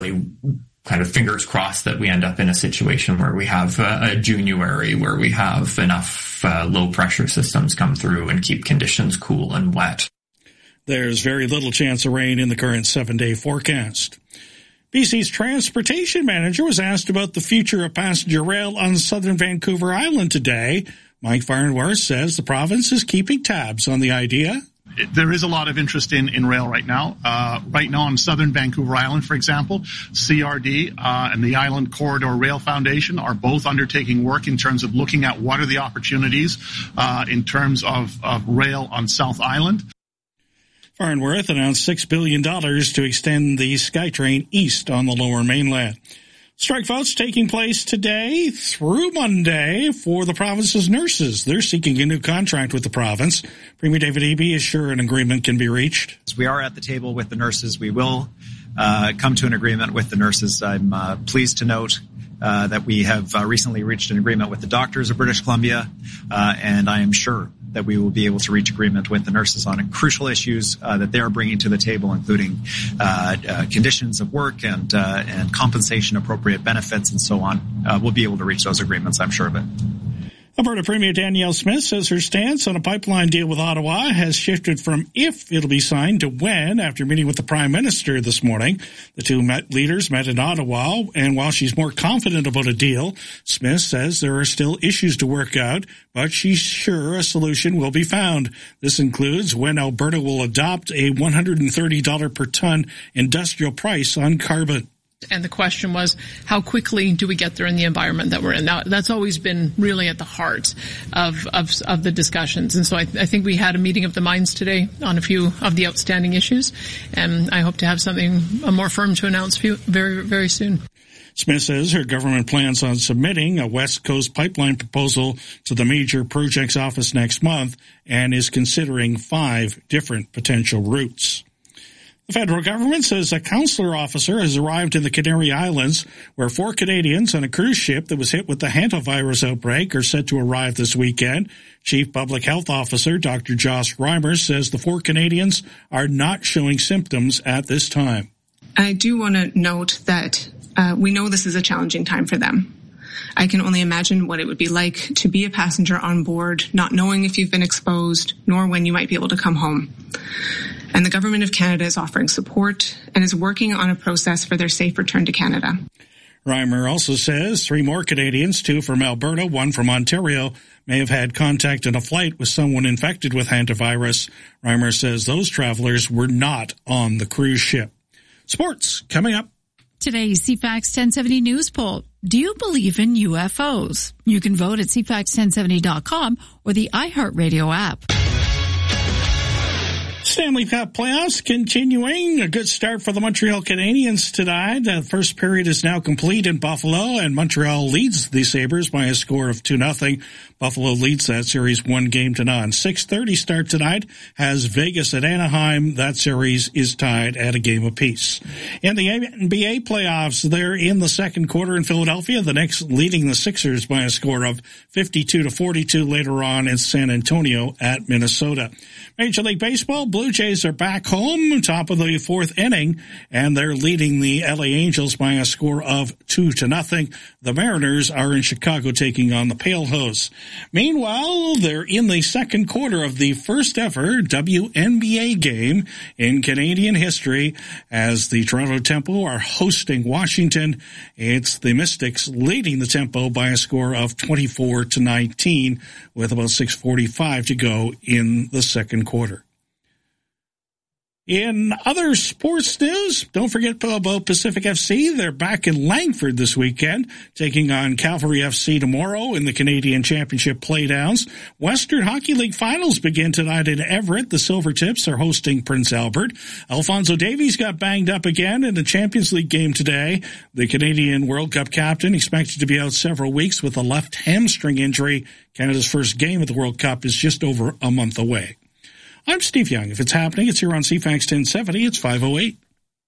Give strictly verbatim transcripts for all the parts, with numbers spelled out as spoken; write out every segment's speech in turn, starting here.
kind of fingers crossed that we end up in a situation where we have a, a January where we have enough uh, low pressure systems come through and keep conditions cool and wet. There's very little chance of rain in the current seven-day forecast. B C's transportation manager was asked about the future of passenger rail on southern Vancouver Island today. Mike Farnworth says the province is keeping tabs on the idea. There is a lot of interest in, in rail right now. Uh, right now on southern Vancouver Island, for example, C R D uh, and the Island Corridor Rail Foundation are both undertaking work in terms of looking at what are the opportunities uh, in terms of, of rail on South Island. Farnworth announced six billion dollars to extend the SkyTrain east on the Lower Mainland. Strike votes taking place today through Monday for the province's nurses. They're seeking a new contract with the province. Premier David Eby is sure an agreement can be reached. We are at the table with the nurses. We will uh, come to an agreement with the nurses. I'm uh, pleased to note uh, that we have uh, recently reached an agreement with the doctors of British Columbia, uh, and I am sure that we will be able to reach agreement with the nurses on crucial issues uh, that they are bringing to the table, including uh, uh, conditions of work and uh, and compensation, appropriate benefits, and so on. Uh, we'll be able to reach those agreements, I'm sure of it. Alberta Premier Danielle Smith says her stance on a pipeline deal with Ottawa has shifted from if it'll be signed to when after meeting with the Prime Minister this morning. The two met leaders met in Ottawa, and while she's more confident about a deal, Smith says there are still issues to work out, but she's sure a solution will be found. This includes when Alberta will adopt a one hundred thirty dollars per ton industrial price on carbon. And the question was, how quickly do we get there in the environment that we're in? Now, that's always been really at the heart of of, of the discussions. And so I, I think we had a meeting of the minds today on a few of the outstanding issues. And I hope to have something more firm to announce few, very, very soon. Smith says her government plans on submitting a West Coast pipeline proposal to the Major Projects Office next month and is considering five different potential routes. The federal government says a consular officer has arrived in the Canary Islands, where four Canadians on a cruise ship that was hit with the hantavirus outbreak are set to arrive this weekend. Chief Public Health Officer Doctor Josh Reimer says the four Canadians are not showing symptoms at this time. I do want to note that uh, we know this is a challenging time for them. I can only imagine what it would be like to be a passenger on board, not knowing if you've been exposed, nor when you might be able to come home. And the Government of Canada is offering support and is working on a process for their safe return to Canada. Reimer also says three more Canadians, two from Alberta, one from Ontario, may have had contact on a flight with someone infected with hantavirus. Reimer says those travelers were not on the cruise ship. Sports coming up. Today's C FAX ten seventy News Poll. Do you believe in U F Os? You can vote at C FAX ten seventy dot com or the iHeartRadio app. Stanley Cup playoffs continuing. A good start for the Montreal Canadiens tonight. The first period is now complete in Buffalo, and Montreal leads the Sabres by a score of two nothing. Buffalo leads that series one game to none. six thirty start tonight has Vegas at Anaheim. That series is tied at a game apiece. In the N B A playoffs, they're in the second quarter in Philadelphia. The Knicks leading the Sixers by a score of fifty-two to forty-two. Later on in San Antonio at Minnesota. Major League Baseball, Blue Jays are back home, top of the fourth inning, and they're leading the L A Angels by a score of two to nothing. The Mariners are in Chicago taking on the Pale Hose. Meanwhile, they're in the second quarter of the first ever W N B A game in Canadian history as the Toronto Tempo are hosting Washington. It's the Mystics leading the Tempo by a score of twenty-four to nineteen with about six forty-five to go in the second quarter. In other sports news, don't forget about Pacific F C. They're back in Langford this weekend, taking on Calgary F C tomorrow in the Canadian Championship Playdowns. Western Hockey League finals begin tonight in Everett. The Silvertips are hosting Prince Albert. Alphonso Davies got banged up again in the Champions League game today. The Canadian World Cup captain expected to be out several weeks with a left hamstring injury. Canada's first game at the World Cup is just over a month away. I'm Steve Young. If it's happening, it's here on C FAX ten seventy. It's five oh eight.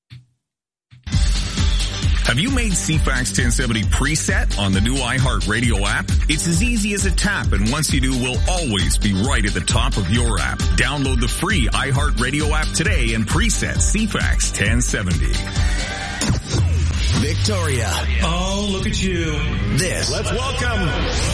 Have you made C FAX ten seventy preset on the new iHeartRadio app? It's as easy as a tap, and once you do, we'll always be right at the top of your app. Download the free iHeartRadio app today and preset C FAX ten seventy. Victoria. Oh, look at you. This. Let's welcome.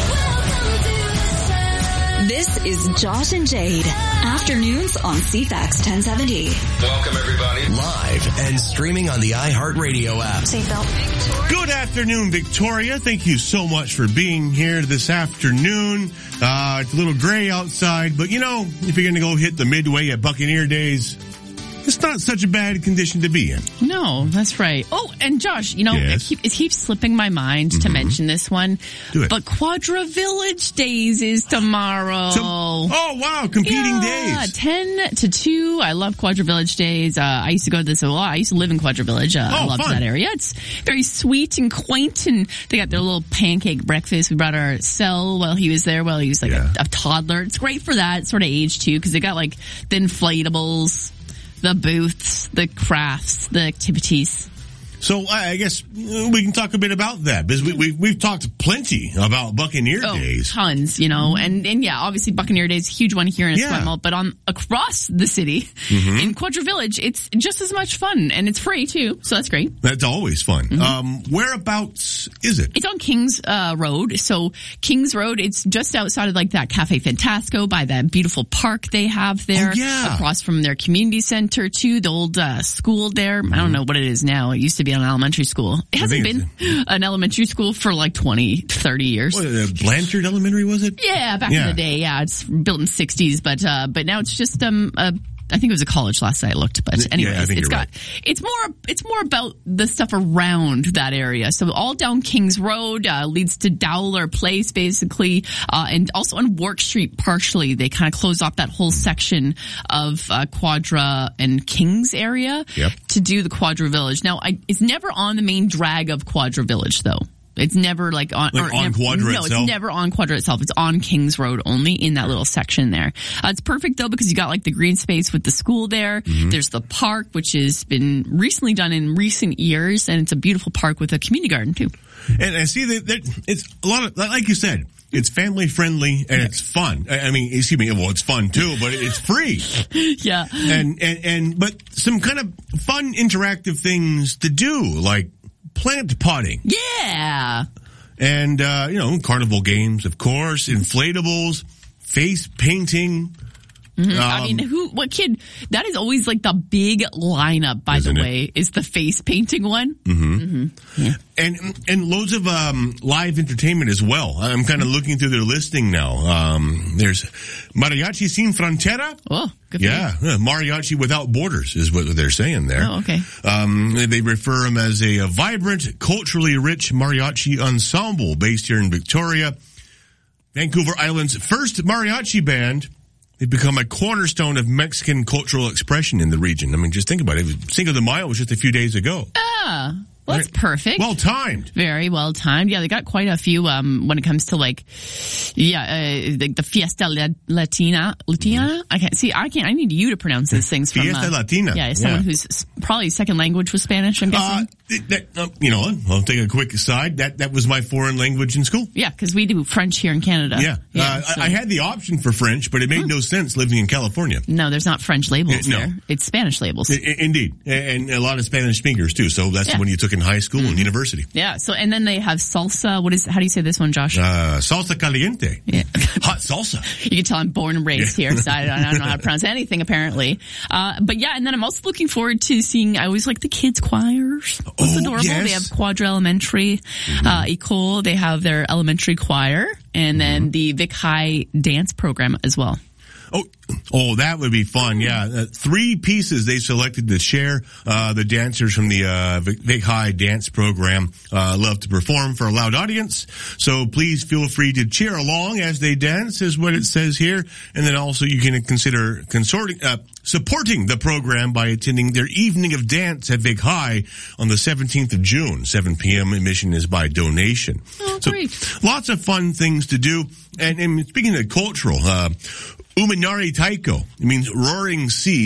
This is Josh and Jade. Afternoons on C FAX ten seventy. Welcome, everybody. Live and streaming on the iHeartRadio app. Seatbelt. Good afternoon, Victoria. Thank you so much for being here this afternoon. Uh, it's a little gray outside, but you know, if you're going to go hit the midway at Buccaneer Days, it's not such a bad condition to be in. No, that's right. Oh, and Josh, you know, Yes. it, keep, it keeps slipping my mind Mm-hmm. to mention this one. Do it. But Quadra Village Days is tomorrow. So- oh, wow, competing yeah, days. ten to two. I love Quadra Village Days. Uh, I used to go to this a lot. I used to live in Quadra Village. Uh, I Oh, loved fun. that area. It's very sweet and quaint, and they got their little pancake breakfast. We brought our cell while he was there, while he was like Yeah. a, a toddler. It's great for that sort of age too, because they got like the inflatables, the booths, the crafts, the activities. So I I guess uh, we can talk a bit about that, because we, we, we've talked plenty about Buccaneer Oh, Days. tons, you know, and, and yeah, obviously Buccaneer Days, a huge one here in Yeah. Esquimalt, but on across the city Mhm. in Quadra Village, it's just as much fun, and it's free too, so that's great. That's always fun. Mm-hmm. Um, whereabouts is it? It's on Kings uh, Road, so Kings Road, it's just outside of like that Cafe Fantasco by that beautiful park they have there. Oh, yeah. Across from their community center too, the old uh, school there. I don't know what it is now. It used to be an elementary school. It I hasn't think been an elementary school for like twenty, thirty years. What, uh, Blanchard Elementary, was it? Yeah, back Yeah. in the day, yeah, it's built in the sixties, but uh, but now it's just um a. I think it was a college last night I looked, but Yeah, anyways, I think it's you're got, it's more, it's more about the stuff around that area. So all down Kings Road, uh, leads to Dowler Place basically, uh, and also on Wark Street partially. They kind of close off that whole section of, uh, Quadra and Kings area Yep. to do the Quadra Village. Now, I, it's never on the main drag of Quadra Village though. It's never like on, Like or on never- Quadra no, itself? it's never on Quadra itself. It's on Kings Road only in that little section there. Uh, it's perfect though because you got like the green space with the school there. Mm-hmm. There's the park, which has been recently done in recent years, and it's a beautiful park with a community garden too. And I see that, that it's a lot of, like you said, it's family friendly and it's fun. I I mean, excuse me, well, it's fun too, but it's free. Yeah. And, and, and, but some kind of fun interactive things to do, like plant potting. Yeah. And, uh, you know, carnival games, of course, inflatables, face painting. Mhm. Um, I mean, who, what kid, that is always like the big lineup, by the Isn't it? way, is the face painting one. Mm-hmm. Yeah. And and loads of um, live entertainment as well. I'm kind of looking through their listing now. Um, there's Mariachi Sin Frontera. Oh, good for Yeah, yeah, Mariachi Without Borders is what they're saying there. Oh, okay. Um, they refer them as a, a vibrant, culturally rich mariachi ensemble based here in Victoria. Vancouver Island's first mariachi band. They've become a cornerstone of Mexican cultural expression in the region. I mean, just think about it. Cinco de Mayo was just a few days ago. Ah, well, that's perfect. Well timed. Very well timed. Yeah, they got quite a few, um, when it comes to like, yeah, uh, the, the Fiesta La- Latina, Latina? I can't, see, I can't, I need you to pronounce these things from, Fiesta uh, Latina. Yeah, someone Yeah. whose s- probably second language was Spanish, I'm guessing. Uh, that, uh, you know, I'll take a quick aside. That, that was my foreign language in school. Yeah, because we do French here in Canada. Yeah. uh, so- I, I had the option for French, but it made no sense living in California. No, there's not French labels Uh, no. there. It's Spanish labels. I- I- indeed. And a lot of Spanish speakers too. So that's Yeah. the one you took in high school and university. Yeah, so, and then they have salsa. What is, how do you say this one, Josh? Uh, salsa caliente. Yeah. Hot salsa. You can tell I'm born and raised Yeah. here, so I don't, I don't know how to pronounce anything apparently. Uh, but yeah, and then I'm also looking forward to seeing, I always like the kids choirs. It's Oh, adorable. yes. They have Quadra Elementary, Mm-hmm. uh, Ecole. They have their elementary choir and then Mm-hmm. the Vic High dance program as well. Oh, oh, that would be fun. Yeah. Uh, three pieces they selected to share. Uh, the dancers from the, uh, Vic, Vic High dance program, uh, love to perform for a loud audience. So please feel free to cheer along as they dance is what it says here. And then also you can consider consorting, uh, supporting the program by attending their evening of dance at Vic High on the seventeenth of June. seven p.m. Admission is by donation. Oh, so great. Lots of fun things to do. And, and speaking of cultural, uh, Uminari Taiko, it means roaring sea,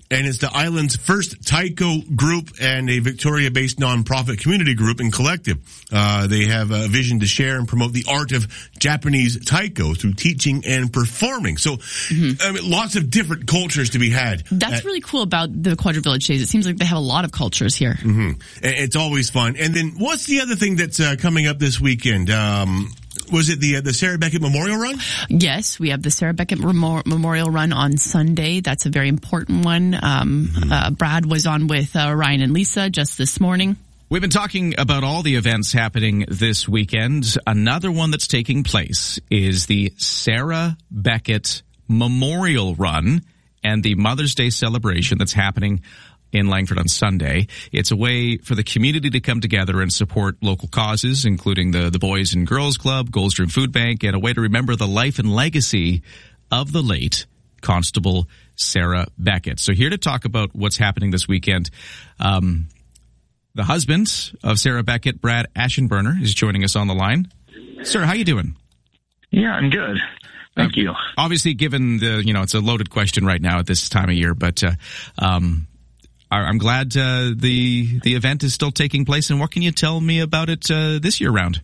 and it's the island's first taiko group and a Victoria-based nonprofit community group and collective. Uh, they have a vision to share and promote the art of Japanese taiko through teaching and performing. So, mm-hmm. I mean, lots of different cultures to be had. That's at, really cool about the Quadra Village Days. It seems like they have a lot of cultures here. Mm-hmm. It's always fun. And then, what's the other thing that's uh, coming up this weekend? Um, Was it the uh, the Sarah Beckett Memorial Run? Yes, we have the Sarah Beckett Remo- Memorial Run on Sunday. That's a very important one. Um, mm-hmm. uh, Brad was on with uh, Ryan and Lisa just this morning. We've been talking about all the events happening this weekend. Another one that's taking place is the Sarah Beckett Memorial Run and the Mother's Day celebration that's happening in Langford on Sunday. It's a way for the community to come together and support local causes, including the, the Boys and Girls Club, Goldstream Food Bank, and a way to remember the life and legacy of the late Constable Sarah Beckett. So here to talk about what's happening this weekend, um, the husband of Sarah Beckett, Brad Aschenberner, is joining us on the line. Sir, how you doing? Yeah, I'm good. Thank uh, you. Obviously, given the, you know, it's a loaded question right now at this time of year, but, uh, um, I'm glad uh, the the event is still taking place. And what can you tell me about it uh, this year round?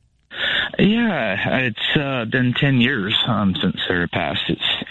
Yeah, it's uh, been ten years um, since Sarah passed. It's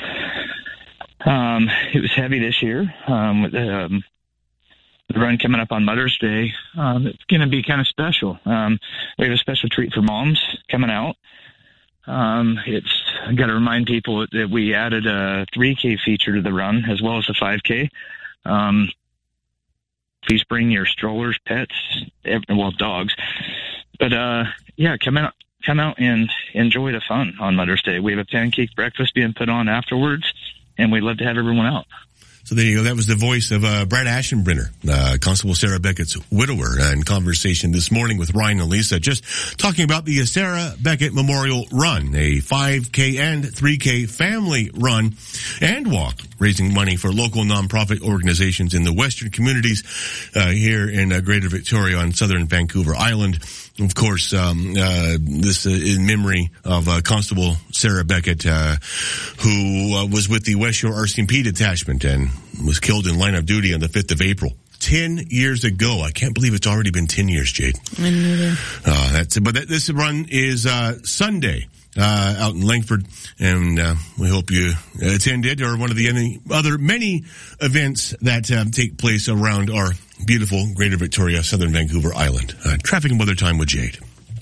um, it was heavy this year. Um, with um, the run coming up on Mother's Day, um, it's going to be kind of special. Um, we have a special treat for moms coming out. Um, it's I got to remind people that we added a three K feature to the run as well as a five K. Um, Please bring your strollers, pets, well, dogs. But, uh, yeah, come out, come out and enjoy the fun on Mother's Day. We have a pancake breakfast being put on afterwards, and we'd love to have everyone out. So there you go. That was the voice of uh, Brad Aschenbrenner, uh, Constable Sarah Beckett's widower, uh, in conversation this morning with Ryan and Lisa, just talking about the Sarah Beckett Memorial Run, a five K and three K family run and walk, raising money for local nonprofit organizations in the western communities uh, here in uh, Greater Victoria on southern Vancouver Island. Of course, um, uh, this uh, in memory of uh, Constable Sarah Beckett, uh, who uh, was with the West Shore R C M P detachment and was killed in line of duty on the fifth of April. Ten years ago. I can't believe it's already been ten years, Jade. I know. Uh, that's it. But that, this run is uh, Sunday uh, out in Langford, and uh, we hope you attend it or one of the any other many events that um, take place around our beautiful Greater Victoria, Southern Vancouver Island. Uh, traffic and weather time with Jade.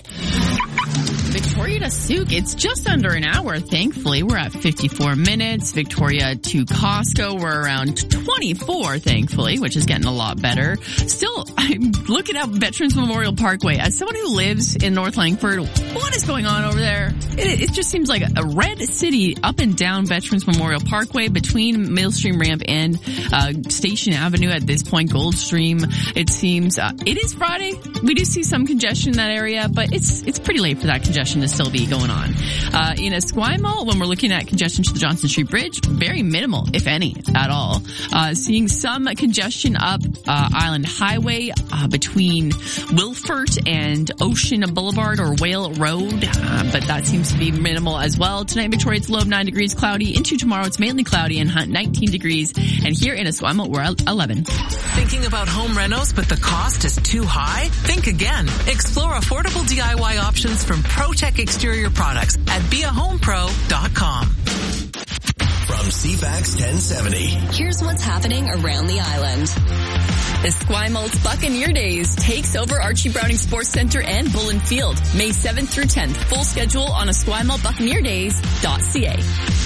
Victoria to Souk, it's just under an hour, thankfully. We're at fifty-four minutes. Victoria to Costco, we're around twenty-four, thankfully, which is getting a lot better. Still, I'm looking at Veterans Memorial Parkway. As someone who lives in North Langford, what is going on over there? It, it just seems like a red city up and down Veterans Memorial Parkway between Millstream Ramp and uh, Station Avenue at this point, Goldstream. It seems uh, it is Friday. We do see some congestion in that area, but it's it's pretty late for that congestion to still be going on. Uh, in Esquimalt, when we're looking at congestion to the Johnson Street Bridge, very minimal, if any, at all. Uh, seeing some congestion up uh, Island Highway uh, between Wilfort and Ocean Boulevard or Whale Road, uh, but that seems to be minimal as well. Tonight, Victoria, it's low of nine degrees, cloudy. Into tomorrow, it's mainly cloudy and nineteen degrees. And here in Esquimalt, we're at eleven. Thinking about home renos, but the cost is too high? Think again. Explore affordable D I Y options from ProTech Exterior Products at be a home pro dot com. From C FAX ten seventy. Here's what's happening around the island. Esquimalt's Buccaneer Days takes over Archie Browning Sports Center and Bullen Field, May seventh through tenth. Full schedule on esquimalt buccaneer days dot c a.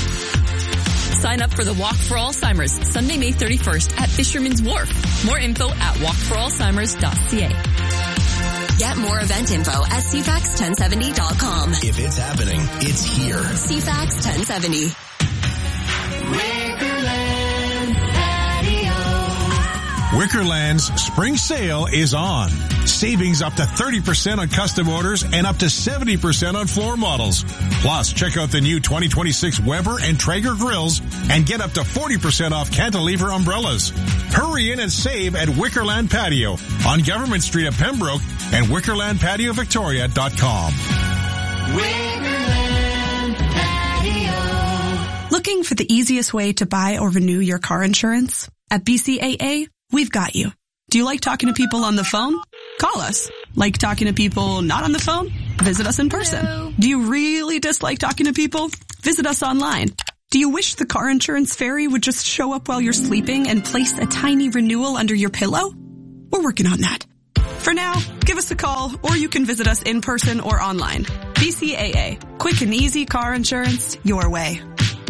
Sign up for the Walk for Alzheimer's, Sunday, May thirty-first at Fisherman's Wharf. More info at walk for alzheimers dot c a. Get more event info at c fax ten seventy dot com. If it's happening, it's here. C FAX ten seventy. Wickerland's spring sale is on. Savings up to thirty percent on custom orders and up to seventy percent on floor models. Plus, check out the new twenty twenty-six Weber and Traeger grills and get up to forty percent off cantilever umbrellas. Hurry in and save at Wickerland Patio on Government Street at Pembroke and wickerland patio victoria dot com. Wickerland Patio. Looking for the easiest way to buy or renew your car insurance? At B C A A, we've got you. Do you like talking to people on the phone? Call us. Like talking to people not on the phone? Visit us in person. Hello. Do you really dislike talking to people? Visit us online. Do you wish the car insurance fairy would just show up while you're sleeping and place a tiny renewal under your pillow? We're working on that. For now, give us a call, or you can visit us in person or online. B C A A. Quick and easy car insurance your way.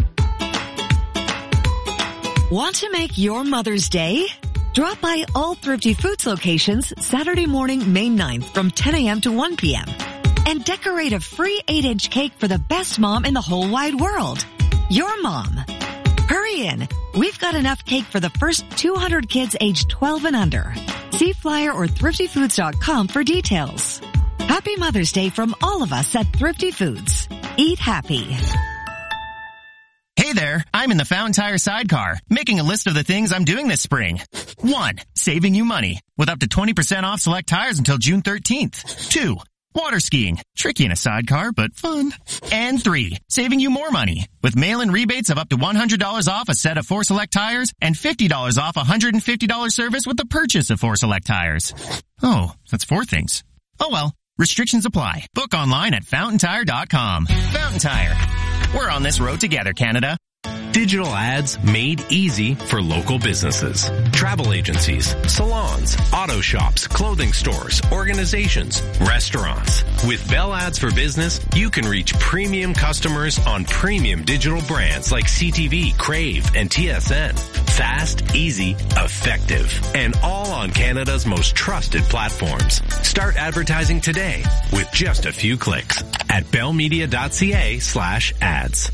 Want to make your Mother's Day? Drop by all Thrifty Foods locations Saturday morning, May ninth from ten a.m. to one p.m. and decorate a free eight inch cake for the best mom in the whole wide world. Your mom. Hurry in. We've got enough cake for the first two hundred kids aged twelve and under. See flyer or thrifty foods dot com for details. Happy Mother's Day from all of us at Thrifty Foods. Eat happy. Hey there, I'm in the Fountain Tire sidecar, making a list of the things I'm doing this spring. One, saving you money, with up to twenty percent off select tires until June thirteenth. Two, water skiing, tricky in a sidecar, but fun. And three, saving you more money, with mail-in rebates of up to one hundred dollars off a set of four select tires and fifty dollars off a one hundred fifty dollars service with the purchase of four select tires. Oh, that's four things. Oh well, restrictions apply. Book online at fountain tire dot com. Fountain Tire. We're on this road together, Canada. Digital ads made easy for local businesses. Travel agencies, salons, auto shops, clothing stores, organizations, restaurants. With Bell Ads for Business, you can reach premium customers on premium digital brands like C T V, Crave, and T S N. Fast, easy, effective, and all on Canada's most trusted platforms. Start advertising today with just a few clicks at bellmedia dot c a slash ads.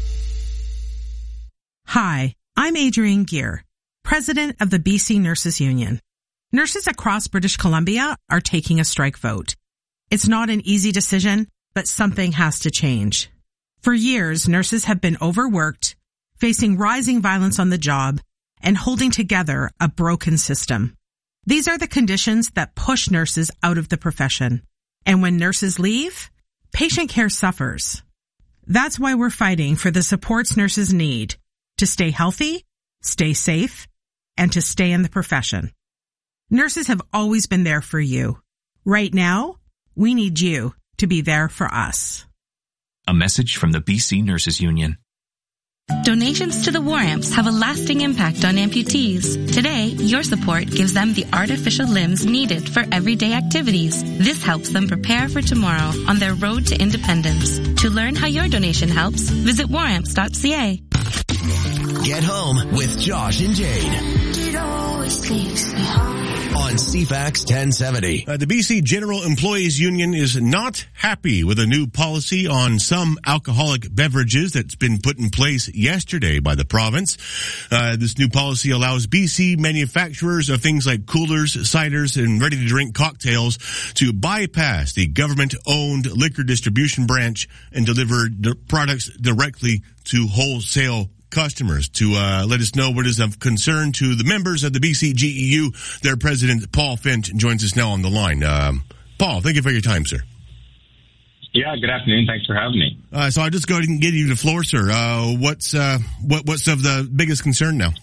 Hi, I'm Adrienne Gear, president of the B C Nurses Union. Nurses across British Columbia are taking a strike vote. It's not an easy decision, but something has to change. For years, nurses have been overworked, facing rising violence on the job, and holding together a broken system. These are the conditions that push nurses out of the profession. And when nurses leave, patient care suffers. That's why we're fighting for the supports nurses need to stay healthy, stay safe, and to stay in the profession. Nurses have always been there for you. Right now, we need you to be there for us. A message from the B C Nurses Union. Donations to the War Amps have a lasting impact on amputees. Today, your support gives them the artificial limbs needed for everyday activities. This helps them prepare for tomorrow on their road to independence. To learn how your donation helps, visit war amps dot c a. Get home with Josh and Jade. It always takes me home. On C FAX ten seventy. Uh, the B C General Employees Union is not happy with a new policy on some alcoholic beverages that's been put in place yesterday by the province. Uh, this new policy allows B C manufacturers of things like coolers, ciders, and ready-to-drink cocktails to bypass the government-owned liquor distribution branch and deliver the products directly to wholesale customers. To uh, let us know what is of concern to the members of the B C G E U, their president, Paul Finch, joins us now on the line. Um, Paul, thank you for your time, sir. Yeah, good afternoon. Thanks for having me. Uh, so I'll just go ahead and give you the floor, sir. Uh, what's uh, what, what's of the biggest concern now?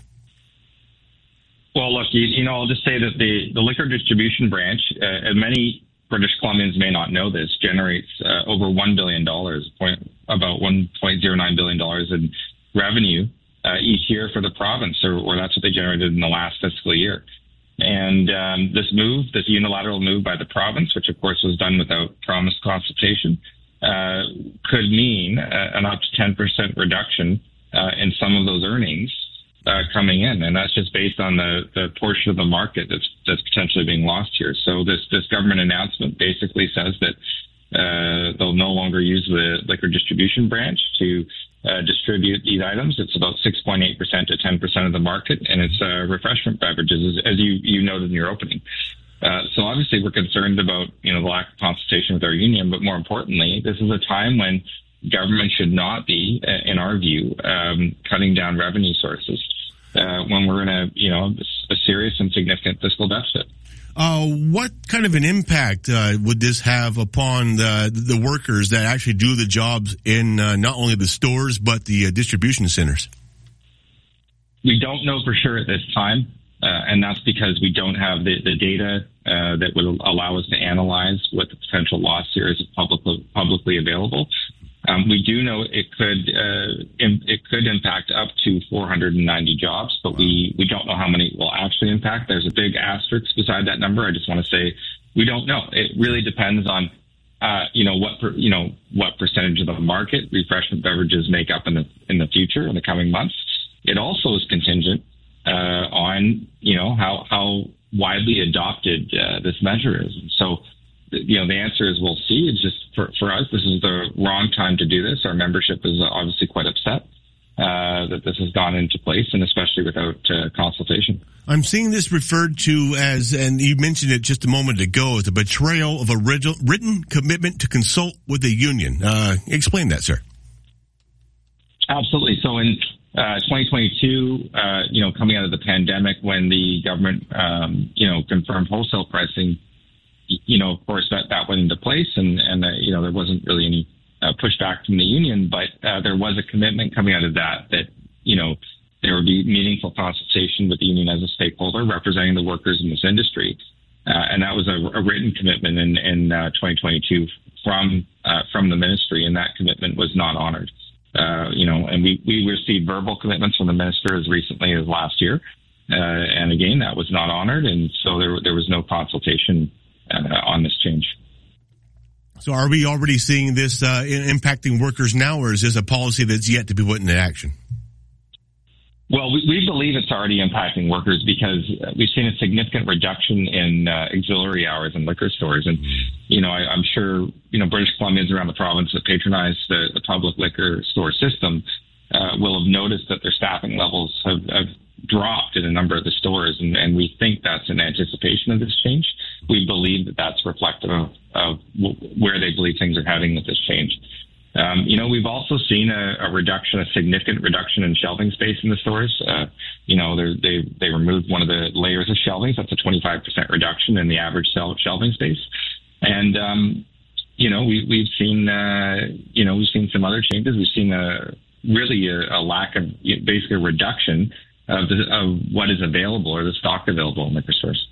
Well, look, you, you know, I'll just say that the, the liquor distribution branch, uh, and many British Columbians may not know this, generates uh, over one billion dollars, point, about one point zero nine billion dollars in revenue uh, each year for the province, or, or that's what they generated in the last fiscal year. And um, this move, this unilateral move by the province, which of course was done without promised consultation, uh, could mean uh, an up to ten percent reduction uh, in some of those earnings uh, coming in. And that's just based on the, the portion of the market that's, that's potentially being lost here. So this, this government announcement basically says that uh, they'll no longer use the liquor distribution branch to Uh, distribute these items. It's about six point eight percent to ten percent of the market, and it's uh, refreshment beverages, as, as you, you noted in your opening. Uh, so obviously we're concerned about, you know, the lack of consultation with our union, but more importantly, this is a time when government should not be, uh, in our view, um, cutting down revenue sources uh, when we're in a, you know, a serious and significant fiscal deficit. Uh, what kind of an impact uh, would this have upon the, the workers that actually do the jobs in uh, not only the stores but the uh, distribution centers? We don't know for sure at this time. Uh, and that's because we don't have the, the data uh, that would allow us to analyze what the potential loss here is publicly, publicly available. Um, we do know it could uh, im- it could impact up to four hundred ninety jobs, but we, we don't know how many it will actually impact. There's a big asterisk beside that number. I just want to say we don't know. It really depends on uh, you know what per, you know what percentage of the market refreshment beverages make up in the in the future in the coming months. It also is contingent uh, on you know how how widely adopted uh, this measure is. So, you know, the answer is we'll see. It's just for, for us, this is the wrong time to do this. Our membership is obviously quite upset uh, that this has gone into place, and especially without uh, consultation. I'm seeing this referred to as, and you mentioned it just a moment ago, as a betrayal of a written commitment to consult with the union. Uh, explain that, sir. Absolutely. So in uh, twenty twenty-two, uh, you know, coming out of the pandemic, when the government, um, you know, confirmed wholesale pricing, you know, of course, that, that went into place, and, and uh, you know, there wasn't really any uh, pushback from the union, but uh, there was a commitment coming out of that, that, you know, there would be meaningful consultation with the union as a stakeholder representing the workers in this industry. Uh, and that was a, a written commitment in, in uh, twenty twenty-two from uh, from the ministry, and that commitment was not honored. Uh, you know, and we, we received verbal commitments from the minister as recently as last year. Uh, and again, that was not honored, and so there there was no consultation Uh, on this change. So are we already seeing this uh, impacting workers now, or is this a policy that's yet to be put into action? Well, we, we believe it's already impacting workers because we've seen a significant reduction in uh, auxiliary hours in liquor stores. And, you know, I, I'm sure, you know, British Columbians around the province that patronize the, the public liquor store system uh, will have noticed that their staffing levels have, have dropped in a number of the stores, and, and we think that's in anticipation of this change. We believe that that's reflective of, of where they believe things are heading with this change. Um, you know, we've also seen a, a reduction, a significant reduction in shelving space in the stores. Uh, you know, they they removed one of the layers of shelving. So that's a twenty-five percent reduction in the average shelving space. And, um, you know, we, we've seen, uh, you know, we've seen some other changes. We've seen a really a, a lack of, basically a reduction Of, the, of what is available or the stock available in liquor stores.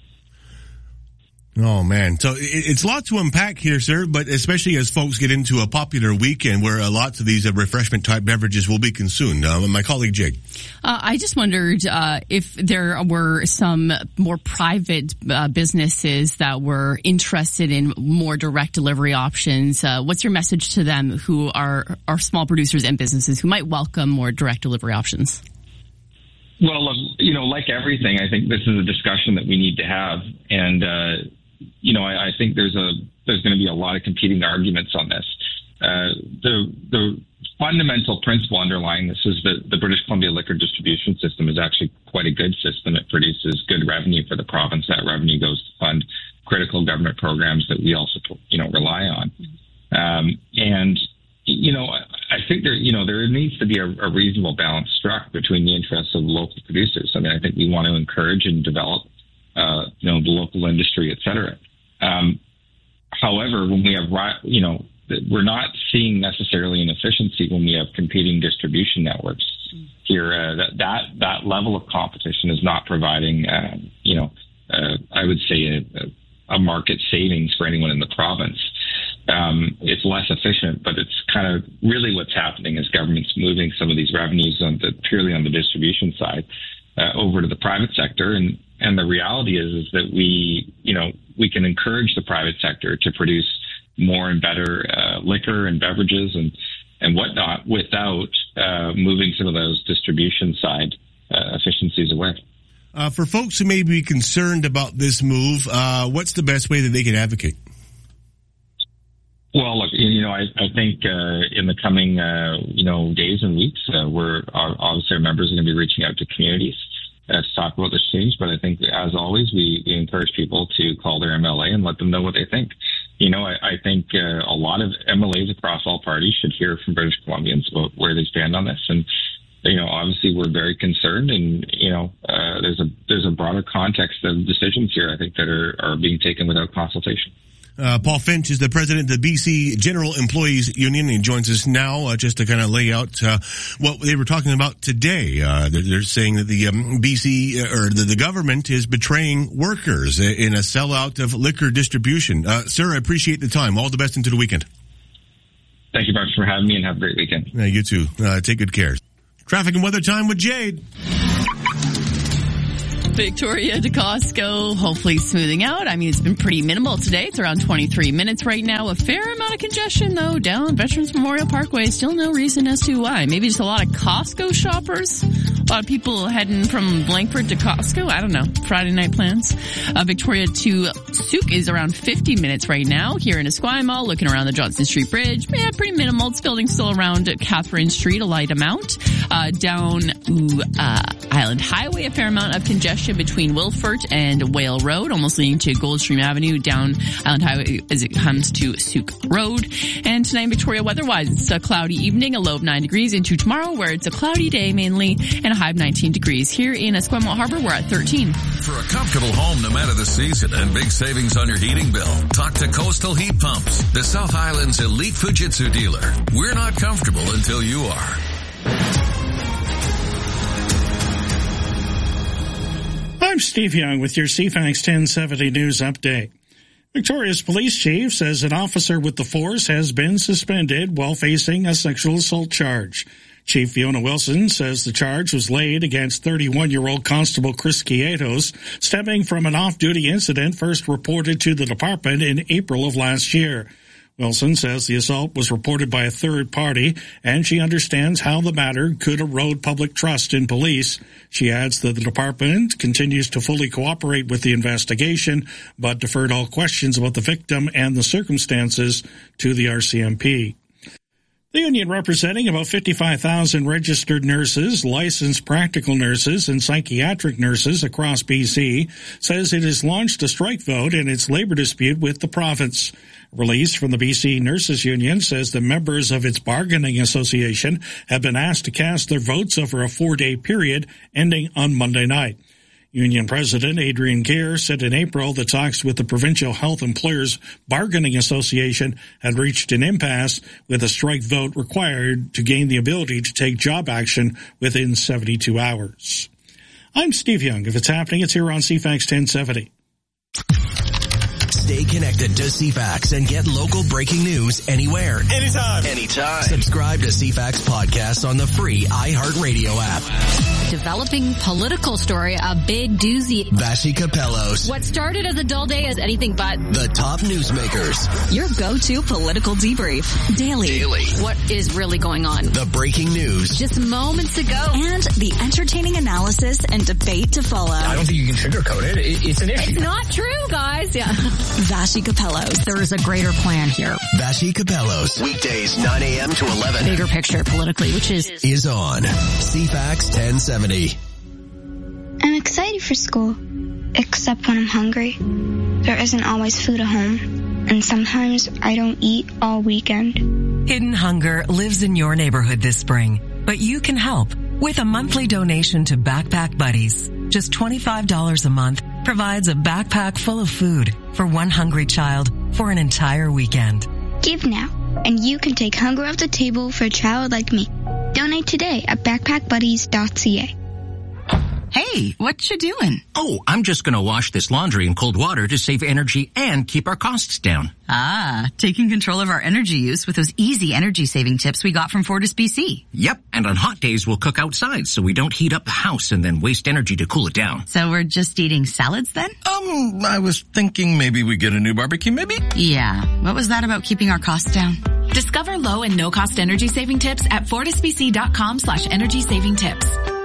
Oh, man. So it, it's a lot to unpack here, sir, but especially as folks get into a popular weekend where uh, lots of these uh, refreshment-type beverages will be consumed. Uh, my colleague, Jake. Uh, I just wondered uh, if there were some more private uh, businesses that were interested in more direct delivery options. Uh, what's your message to them who are, are small producers and businesses who might welcome more direct delivery options? Well, you know, like everything, I think this is a discussion that we need to have. And, uh, you know, I, I think there's a there's going to be a lot of competing arguments on this. Uh, the the fundamental principle underlying this is that the British Columbia liquor distribution system is actually quite a good system. It produces good revenue for the province. That revenue goes to fund critical government programs that we also, you know, rely on. Um, and You know, I think there, you know, there needs to be a, a reasonable balance struck between the interests of local producers. I mean, I think we want to encourage and develop, uh, you know, the local industry, et cetera. Um, however, when we have, you know, we're not seeing necessarily an efficiency when we have competing distribution networks here. Uh, that, that that level of competition is not providing, uh, you know, uh, I would say a, a market savings for anyone in the province. Um, it's less efficient, but it's kind of really what's happening is government's moving some of these revenues on the, purely on the distribution side uh, over to the private sector. And, and the reality is, is that we, you know, we can encourage the private sector to produce more and better uh, liquor and beverages and, and whatnot without uh, moving some of those distribution side uh, efficiencies away. Uh, for folks who may be concerned about this move, uh, what's the best way that they can advocate? Well, look, you know, I, I think uh, in the coming, uh, you know, days and weeks, uh, we're our, obviously our members are going to be reaching out to communities uh, to talk about this change. But I think, as always, we, we encourage people to call their M L A and let them know what they think. You know, I, I think uh, a lot of M L As across all parties should hear from British Columbians about where they stand on this. And, you know, obviously we're very concerned, and, you know, uh, there's a there's a broader context of decisions here, I think, that are, are being taken without consultation. Uh, Paul Finch is the president of the B C General Employees Union. He joins us now uh, just to kind of lay out uh, what they were talking about today. Uh, they're, they're saying that the um, B C uh, or the, the government is betraying workers in a sellout of liquor distribution. Uh, sir, I appreciate the time. All the best into the weekend. Thank you very much for having me, and have a great weekend. Yeah, you too. Uh, take good care. Traffic and weather time with Jade. Victoria to Costco, hopefully smoothing out. I mean, it's been pretty minimal today. It's around twenty-three minutes right now. A fair amount of congestion, though, down Veterans Memorial Parkway. Still no reason as to why. Maybe just a lot of Costco shoppers. A lot of people heading from Blankford to Costco. I don't know. Friday night plans. Uh, Victoria to Souk is around fifty minutes right now. Here in Esquimalt, looking around the Johnson Street Bridge. Yeah, pretty minimal. It's building still around Catherine Street, a light amount. Uh, down ooh, uh, Island Highway, a fair amount of congestion between Wilfort and Whale Road, almost leading to Goldstream Avenue, down Island Highway as it comes to Souk Road. And tonight in Victoria, weather-wise, it's a cloudy evening, a low of nine degrees, into tomorrow where it's a cloudy day mainly, and a high of nineteen degrees. Here in Esquimalt Harbor, we're at thirteen. For a comfortable home no matter the season and big savings on your heating bill, talk to Coastal Heat Pumps, the South Island's elite Fujitsu dealer. We're not comfortable until you are. I'm Steve Young with your C FAX ten seventy News Update. Victoria's police chief says an officer with the force has been suspended while facing a sexual assault charge. Chief Fiona Wilson says the charge was laid against thirty-one-year-old Constable Chris Quietos, stemming from an off-duty incident first reported to the department in April of last year. Wilson says the assault was reported by a third party, and she understands how the matter could erode public trust in police. She adds that the department continues to fully cooperate with the investigation, but deferred all questions about the victim and the circumstances to the R C M P. The union representing about fifty-five thousand registered nurses, licensed practical nurses, and psychiatric nurses across B C says it has launched a strike vote in its labor dispute with the province. A release from the B C Nurses Union says the members of its bargaining association have been asked to cast their votes over a four-day period ending on Monday night. Union President Adrian Gear said in April the talks with the Provincial Health Employers Bargaining Association had reached an impasse, with a strike vote required to gain the ability to take job action within seventy-two hours. I'm Steve Young. If it's happening, it's here on C FAX ten seventy. Stay connected to C FAX and get local breaking news anywhere. Anytime. Anytime. Subscribe to C FAX Podcast on the free iHeartRadio app. Developing political story, a big doozy. Vashi Capellos. What started as a dull day is anything but. The top newsmakers. Your go-to political debrief. Daily. Daily. What is really going on? The breaking news. Just moments ago. And the entertaining analysis and debate to follow. I don't think you can sugarcoat it. It's an issue. It's not true, guys. Yeah. Vashi Capellos. There is a greater plan here. Vashi Capellos. Weekdays nine a.m. to eleven. Bigger picture politically, which is... Is on C FAX ten seventy. I'm excited for school, except when I'm hungry. There isn't always food at home, and sometimes I don't eat all weekend. Hidden Hunger lives in your neighborhood this spring, but you can help with a monthly donation to Backpack Buddies. Just twenty-five dollars a month provides a backpack full of food for one hungry child for an entire weekend. Give now, and you can take hunger off the table for a child like me. Donate today at backpack buddies dot c a. Hey, what you doing? Oh, I'm just gonna wash this laundry in cold water to save energy and keep our costs down. Ah, taking control of our energy use with those easy energy saving tips we got from Fortis B C. Yep, and on hot days we'll cook outside so we don't heat up the house and then waste energy to cool it down. So we're just eating salads then? Um, I was thinking maybe we get a new barbecue, maybe? Yeah, what was that about keeping our costs down? Discover low and no cost energy saving tips at fortisbc.com slash energy saving tips.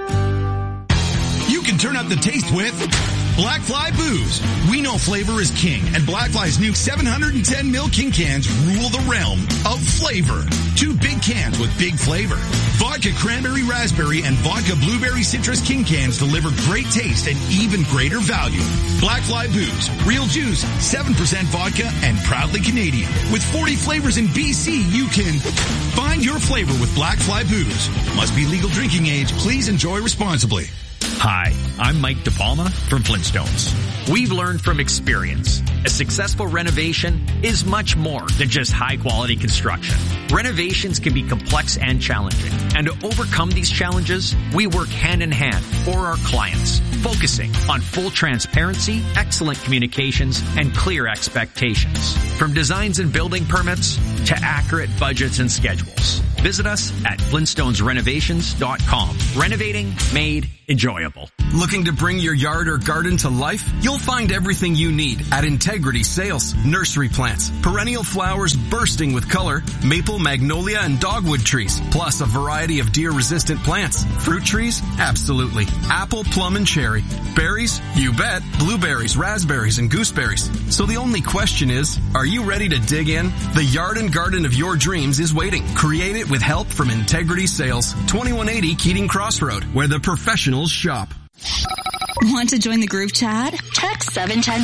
You can turn up the taste with Blackfly Booze. We know flavor is king, and Blackfly's new seven hundred ten milliliter King cans rule the realm of flavor. Two big cans with big flavor. Vodka Cranberry Raspberry and Vodka Blueberry Citrus King cans deliver great taste and even greater value. Blackfly Booze. Real juice, seven percent vodka, and proudly Canadian. With forty flavors in B C, you can find your flavor with Blackfly Booze. Must be legal drinking age. Please enjoy responsibly. Hi, I'm Mike DePalma from Flintstones. We've learned from experience. A successful renovation is much more than just high-quality construction. Renovations can be complex and challenging. And to overcome these challenges, we work hand-in-hand for our clients, focusing on full transparency, excellent communications, and clear expectations. From designs and building permits to accurate budgets and schedules. Visit us at flintstones renovations dot com. Renovating made enjoyable. Looking to bring your yard or garden to life? You'll find everything you need at Integrity Sales. Nursery plants, perennial flowers bursting with color, maple, magnolia, and dogwood trees, plus a variety of deer-resistant plants. Fruit trees? Absolutely. Apple, plum, and cherry. Berries? You bet. Blueberries, raspberries, and gooseberries. So the only question is, are you ready to dig in? The yard and garden of your dreams is waiting. Create it with help from Integrity Sales. twenty-one eighty Keating Crossroad, where the professionals shop. Want to join the group chat? Text seven one